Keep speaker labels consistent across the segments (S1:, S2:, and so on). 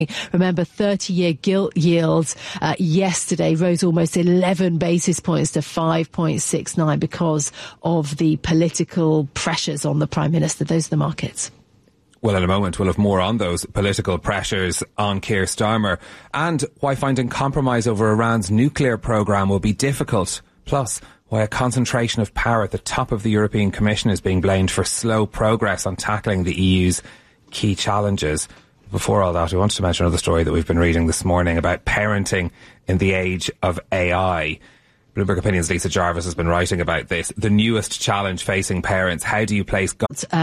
S1: Remember, 30-year gilt yields yesterday rose almost 11 basis points to 5.69 because of the political pressures on the Prime Minister. Those are the markets.
S2: Well, in a moment, we'll have more on those political pressures on Keir Starmer and why finding compromise over Iran's nuclear programme will be difficult. Plus, why a concentration of power at the top of the European Commission is being blamed for slow progress on tackling the EU's key challenges. Before all that, we wanted to mention another story that we've been reading this morning about parenting in the age of AI. Bloomberg Opinion's Lisa Jarvis has been writing about this. The newest challenge facing parents. How do you place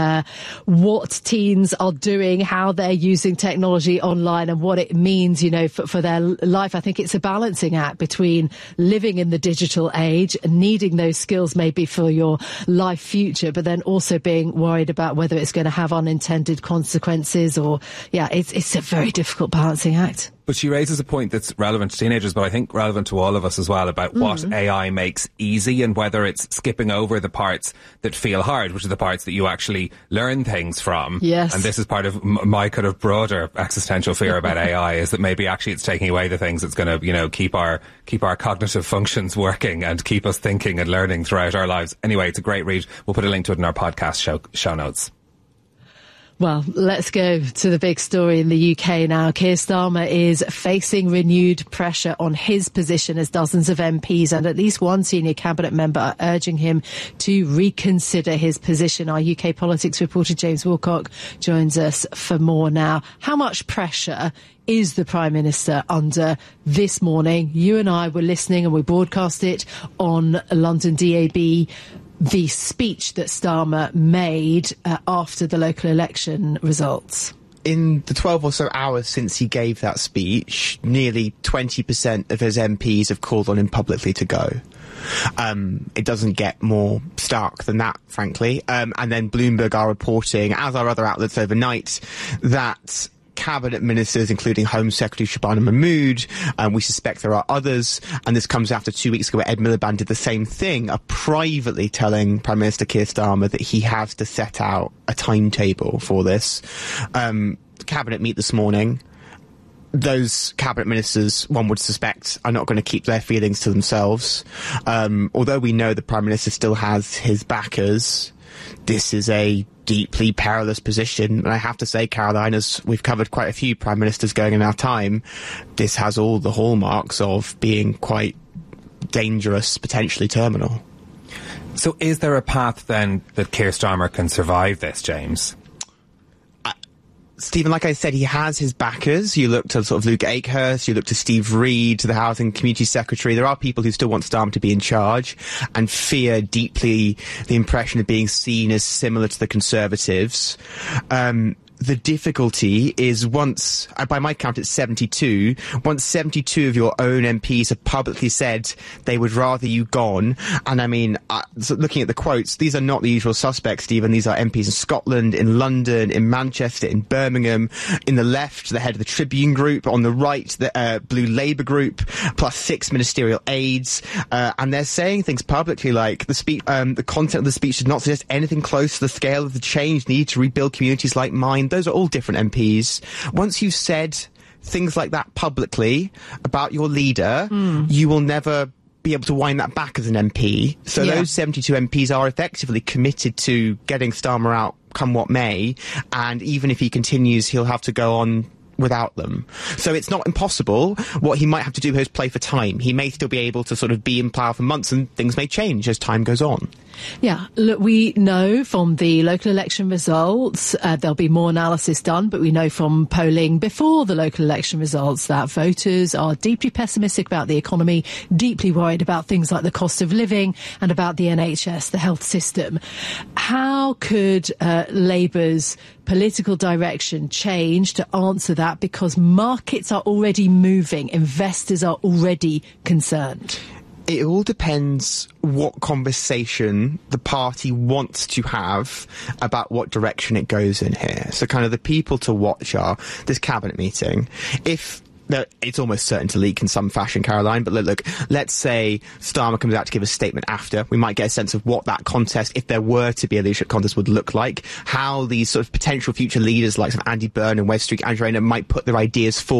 S1: what teens are doing, how they're using technology online and what it means, for their life. I think it's a balancing act between living in the digital age, needing those skills maybe for your life future, but then also being worried about whether it's going to have unintended consequences it's a very difficult balancing act.
S2: But she raises a point that's relevant to teenagers, but I think relevant to all of us as well, about what AI makes easy and whether it's skipping over the parts that feel hard, which are the parts that you actually learn things from.
S1: Yes.
S2: And this is part of my kind of broader existential fear about AI, is that maybe actually it's taking away the things that's going to, keep our cognitive functions working and keep us thinking and learning throughout our lives. Anyway, it's a great read. We'll put a link to it in our podcast show notes.
S1: Well, let's go to the big story in the UK now. Keir Starmer is facing renewed pressure on his position as dozens of MPs and at least one senior cabinet member are urging him to reconsider his position. Our UK politics reporter James Wilcock joins us for more now. How much pressure is the Prime Minister under this morning? You and I were listening and we broadcast it on London DAB. The speech that Starmer made after the local election results.
S3: In the 12 or so hours since he gave that speech, nearly 20% of his MPs have called on him publicly to go. It doesn't get more stark than that, frankly. And then Bloomberg are reporting, as are other outlets overnight, that cabinet ministers, including Home Secretary Shabana Mahmood, we suspect there are others, and this comes after 2 weeks ago where Ed Miliband did the same thing, privately telling Prime Minister Keir Starmer that he has to set out a timetable for this. The cabinet meet this morning. Those cabinet ministers, one would suspect, are not going to keep their feelings to themselves. Although we know the Prime Minister still has his backers, this is a deeply perilous position. And I have to say, Caroline, as we've covered quite a few prime ministers going in our time, this has all the hallmarks of being quite dangerous, potentially terminal.
S2: So is there a path then that Keir Starmer can survive this, James?
S3: Stephen, like I said, he has his backers. You look to sort of Luke Akehurst, you look to Steve Reed, the Housing Community Secretary. There are people who still want Starmer to be in charge and fear deeply the impression of being seen as similar to the Conservatives. The difficulty is once, by my count, it's 72. Once 72 of your own MPs have publicly said they would rather you gone, and I mean, so looking at the quotes, these are not the usual suspects, Stephen. These are MPs in Scotland, in London, in Manchester, in Birmingham. In the left, the head of the Tribune Group. On the right, the Blue Labour Group, plus 6 ministerial aides. And they're saying things publicly like the content of the speech did not suggest anything close to the scale of the change needed to rebuild communities like mine. Those are all different MPs. Once you've said things like that publicly about your leader, you will never be able to wind that back as an MP. So those 72 MPs are effectively committed to getting Starmer out come what may, and even if he continues, he'll have to go on without them. So it's not impossible. What he might have to do is play for time. He may still be able to sort of be in power for months, and things may change as time goes on.
S1: Yeah, look, we know from the local election results, there'll be more analysis done, but we know from polling before the local election results that voters are deeply pessimistic about the economy, deeply worried about things like the cost of living and about the NHS, the health system. How could Labour's political direction change to answer that? Because markets are already moving, investors are already concerned.
S3: It all depends what conversation the party wants to have about what direction it goes in here. So kind of the people to watch are this cabinet meeting. If it's almost certain to leak in some fashion, Caroline. But look, let's say Starmer comes out to give a statement after. We might get a sense of what that contest, if there were to be a leadership contest, would look like. How these sort of potential future leaders, like Andy Byrne and Wes Street, Andrew Rayner, might put their ideas forward.